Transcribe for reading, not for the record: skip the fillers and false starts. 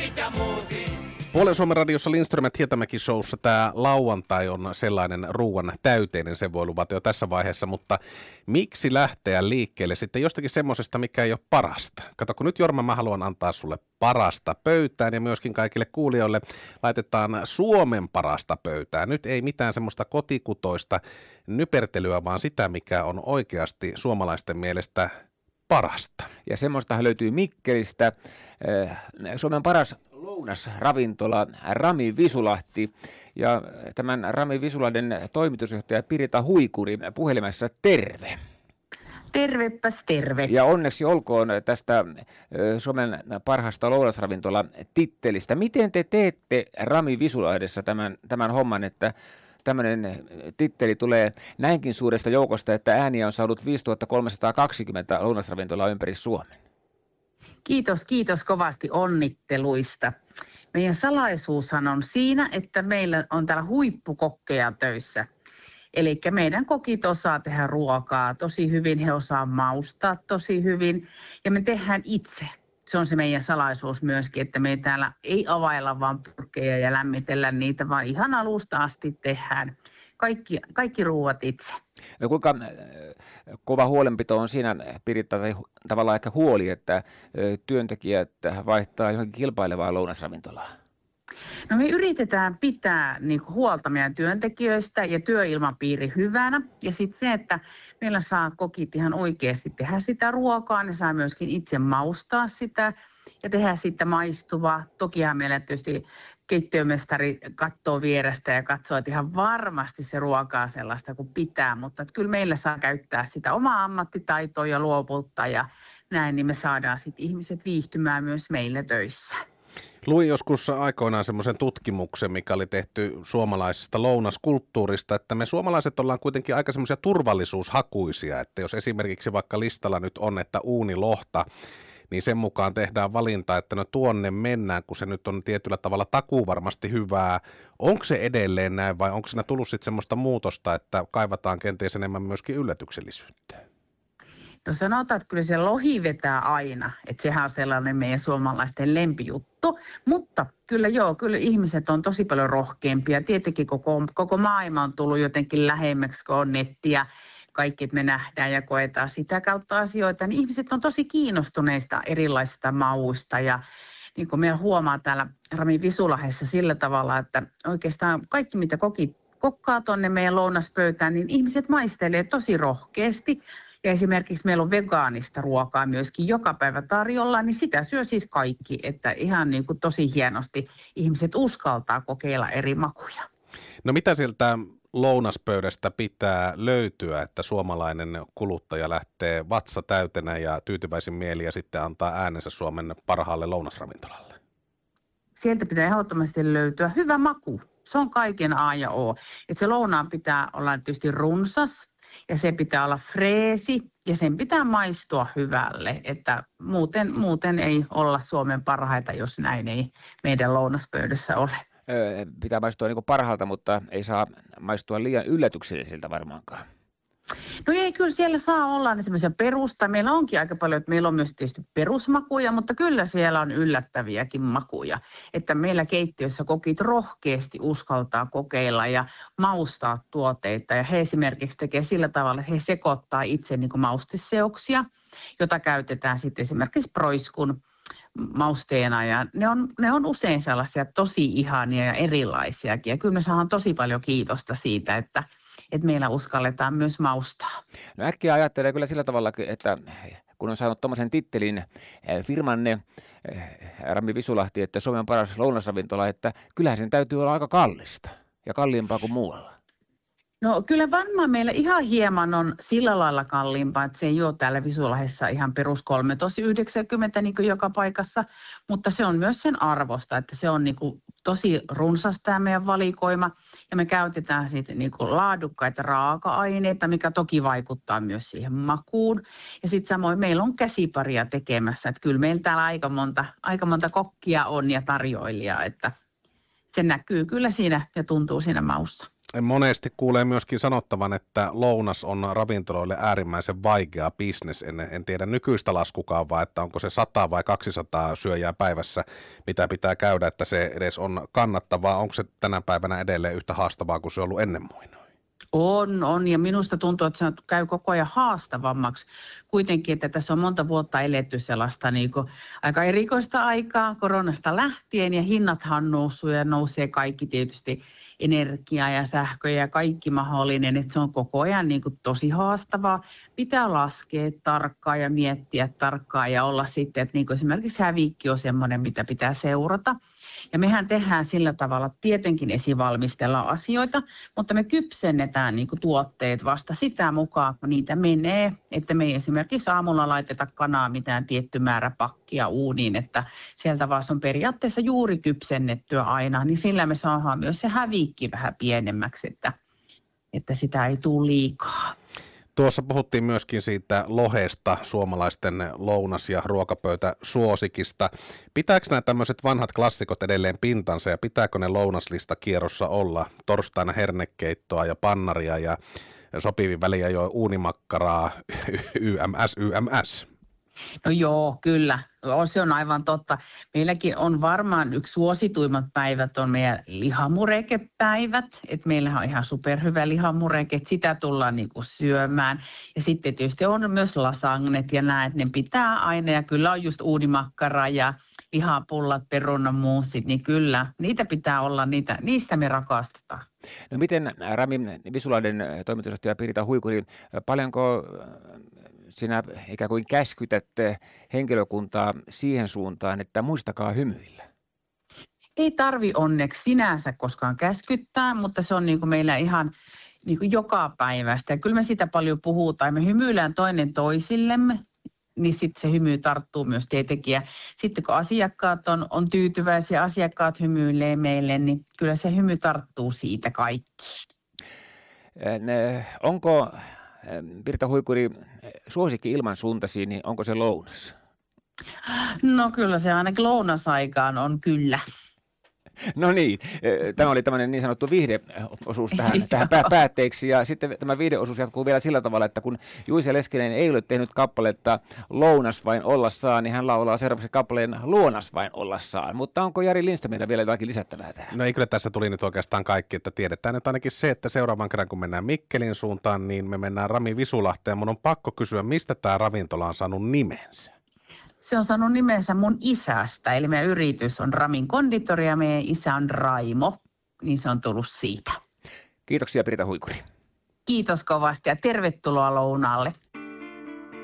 Puolen Suomen radiossa Lindström ja Hietamäki showssa tämä lauantai on sellainen ruuan täyteinen, sen voi luvata jo tässä vaiheessa, mutta miksi lähteä liikkeelle sitten jostakin semmoisesta, mikä ei ole parasta? Kato, kun nyt Jorma, mä haluan antaa sulle parasta pöytään ja myöskin kaikille kuulijoille laitetaan Suomen parasta pöytään. Nyt ei mitään semmoista kotikutoista nypertelyä, vaan sitä, mikä on oikeasti suomalaisten mielestä parasta. Ja semmoistahan löytyy Mikkelistä. Suomen paras lounasravintola Rami Visulahti ja tämän Rami Visulahden toimitusjohtaja Pirita Huikuri puhelimessa, terve. Tervepäs terve. Ja onneksi olkoon tästä Suomen parhaasta lounasravintola tittelistä. Miten te teette Rami Visulahdessa tämän homman, että tämmöinen titteli tulee näinkin suuresta joukosta, että ääniä on saanut 5320 lounasravintolaa ympäri Suomen? Kiitos kovasti onnitteluista. Meidän salaisuushan on siinä, että meillä on täällä huippukokkeja töissä. Eli meidän kokit osaa tehdä ruokaa tosi hyvin, he osaa maustaa tosi hyvin ja me tehdään itse. Se on se meidän salaisuus myöskin, että me täällä ei availla vaan purkkeja ja lämmitellä niitä, vaan ihan alusta asti tehdään kaikki ruuat itse. No kuinka kova huolenpito on siinä, Piritta, tai tavallaan ehkä huoli, että työntekijät vaihtaa johonkin kilpailevaa lounasravintolaa? No me yritetään pitää huolta meidän työntekijöistä ja työilmapiiri hyvänä. Ja sitten se, että meillä saa kokit ihan oikeasti tehdä sitä ruokaa, ne saa myöskin itse maustaa sitä ja tehdä siitä maistuvaa. Tokihan meillä tietysti keittiömestari katsoo vierestä ja katsoo, että ihan varmasti se ruokaa sellaista kuin pitää, mutta kyllä meillä saa käyttää sitä omaa ammattitaitoa ja luovuutta ja näin, niin me saadaan sitten ihmiset viihtymään myös meillä töissä. Luin joskus aikoinaan semmoisen tutkimuksen, mikä oli tehty suomalaisesta lounaskulttuurista, että me suomalaiset ollaan kuitenkin aika semmoisia turvallisuushakuisia, että jos esimerkiksi vaikka listalla nyt on, että uunilohta, niin sen mukaan tehdään valinta, että no tuonne mennään, kun se nyt on tietyllä tavalla takuuvarmasti hyvää. Onko se edelleen näin vai onko siinä tullut sitten semmoista muutosta, että kaivataan kenties enemmän myöskin yllätyksellisyyttä? No sanotaan, että kyllä se lohi vetää aina, että sehän on sellainen meidän suomalaisten lempijuttu, mutta kyllä ihmiset on tosi paljon rohkeampia. Tietenkin koko maailma on tullut jotenkin lähemmäksi, kun on nettiä. Kaikki, että me nähdään ja koetaan sitä kautta asioita, niin ihmiset on tosi kiinnostuneista erilaisista mauista ja niin kuin meillä huomaa täällä Rami Visulahdessa sillä tavalla, että oikeastaan kaikki mitä kokkaa tuonne meidän lounaspöytään, niin ihmiset maistelee tosi rohkeasti. Ja esimerkiksi meillä on vegaanista ruokaa myöskin joka päivä tarjolla, niin sitä syö siis kaikki, että ihan niin kuin tosi hienosti ihmiset uskaltaa kokeilla eri makuja. No mitä sieltä lounaspöydästä pitää löytyä, että suomalainen kuluttaja lähtee vatsa täytenä ja tyytyväisin mieli ja sitten antaa äänensä Suomen parhaalle lounasravintolalle? Sieltä pitää ehdottomasti löytyä hyvä maku. Se on kaiken A ja O. Että se lounaan pitää olla tietysti runsas ja se pitää olla freesi ja sen pitää maistua hyvälle. Että muuten ei olla Suomen parhaita, jos näin ei meidän lounaspöydässä ole. Pitää maistua niin kuin parhaalta, mutta ei saa maistua liian yllätyksellisiltä varmaankaan. No ei, kyllä siellä saa olla semmoisia perusta. Meillä onkin aika paljon, että meillä on myös tietysti perusmakuja, mutta kyllä siellä on yllättäviäkin makuja. Että meillä keittiössä kokit rohkeasti uskaltaa kokeilla ja maustaa tuotteita. Ja he esimerkiksi tekee sillä tavalla, että he sekoittaa itse niin kuin mausteseoksia, jota käytetään sitten esimerkiksi proiskun mausteena ja ne on usein sellaisia tosi ihania ja erilaisiakin ja kyllä me saadaan tosi paljon kiitosta siitä, että meillä uskalletaan myös maustaa. No äkkiä ajattelee kyllä sillä tavalla, että kun on saanut tuommoisen tittelin firmanne Rami Visulahti, että Suomen paras lounasravintola, että kyllähän sen täytyy olla aika kallista ja kalliimpaa kuin muualla. No kyllä varmaan meillä ihan hieman on sillä lailla kalliimpaa, että se ei ole täällä Visulahdessa ihan perus 13,90 niin kuin joka paikassa, mutta se on myös sen arvosta, että se on niin kuin tosi runsas tämä meidän valikoima ja me käytetään siitä niin kuin laadukkaita raaka-aineita, mikä toki vaikuttaa myös siihen makuun. Ja sitten samoin meillä on käsiparia tekemässä, että kyllä meillä täällä aika monta kokkia on ja tarjoilijaa, että se näkyy kyllä siinä ja tuntuu siinä maussa. Monesti kuulee myöskin sanottavan, että lounas on ravintoloille äärimmäisen vaikea bisnes. En tiedä nykyistä laskukaavaa, että onko se 100 vai 200 syöjää päivässä, mitä pitää käydä, että se edes on kannattavaa. Onko se tänä päivänä edelleen yhtä haastavaa kuin se on ollut ennen muinoin? On, ja minusta tuntuu, että se käy koko ajan haastavammaksi. Kuitenkin, että tässä on monta vuotta eletty sellaista niin kuin aika erikoista aikaa koronasta lähtien, ja hinnathan noussut ja nousee kaikki tietysti energia ja sähkö ja kaikki mahdollinen, että se on koko ajan niin kuin tosi haastavaa. Pitää laskea tarkkaan ja miettiä tarkkaan ja olla sitten, että niin kuin esimerkiksi hävikki on semmoinen, mitä pitää seurata. Ja mehän tehdään sillä tavalla, tietenkin esivalmistellaan asioita, mutta me kypsennetään niin kuin tuotteet vasta sitä mukaan, kun niitä menee. Että me ei esimerkiksi aamulla laiteta kanaa mitään tietty määrä pakkia uuniin, että sieltä vaan se on periaatteessa juuri kypsennettyä aina, niin sillä me saadaan myös se hävikki vähän pienemmäksi, että sitä ei tule liikaa. Tuossa puhuttiin myöskin siitä lohesta, suomalaisten lounas- ja ruokapöytäsuosikista. Pitääkö nämä tämmöiset vanhat klassikot edelleen pintansa ja pitääkö ne lounaslistakierrossa olla? Torstaina hernekeittoa ja pannaria ja sopivin väliä jo uunimakkaraa, YMS. No joo, kyllä. Se on aivan totta. Meilläkin on varmaan yksi suosituimmat päivät on meidän lihamurekepäivät. Että meillähän on ihan superhyvä lihamureke, että sitä tullaan niinku syömään. Ja sitten tietysti on myös lasagnet ja nämä, että ne pitää aina. Ja kyllä on just uunimakkara ja lihapullat, perunamuusit, niin kyllä, niitä pitää olla, niistä me rakastetaan. No miten Rami Visulahden toimitusjohtaja Pirita Huikuri, paljonko sinä ikään kuin käskytätte henkilökuntaa siihen suuntaan, että muistakaa hymyillä? Ei tarvi onneksi sinänsä koskaan käskyttää, mutta se on niin kuin meillä ihan niin kuin joka päivästä. Ja kyllä me siitä paljon puhutaan. Me hymyillään toinen toisillemme, niin sitten se hymy tarttuu myös tietenkin. Ja sitten kun asiakkaat on tyytyväisiä, asiakkaat hymyilee meille, niin kyllä se hymy tarttuu siitä kaikkiin. Onko Pirita Huikuri suosikki ilman suuntasi, niin onko se lounas? No kyllä se ainakin lounasaikaan on kyllä. No niin, tämä oli tämmöinen niin sanottu viihdeosuus tähän päätteeksi, ja sitten tämä viihdeosuus jatkuu vielä sillä tavalla, että kun Juice Leskinen ei ole tehnyt kappaletta Lounas vain ollassaan, niin hän laulaa seuraavaksi kappaleen Luonas vain ollassaan. Mutta onko Jari Lindströmillä vielä jotakin lisättävää tähän? No ei, kyllä tässä tuli nyt oikeastaan kaikki, että tiedetään nyt ainakin se, että seuraavan kerran kun mennään Mikkelin suuntaan, niin me mennään Rami Visulahteen. Mun on pakko kysyä, mistä tämä ravintola on saanut nimensä? Se on saanut nimensä mun isästä, eli meidän yritys on Ramin konditori ja meidän isä on Raimo, niin se on tullut siitä. Kiitoksia Pirita Huikuri. Kiitos kovasti ja tervetuloa lounaalle.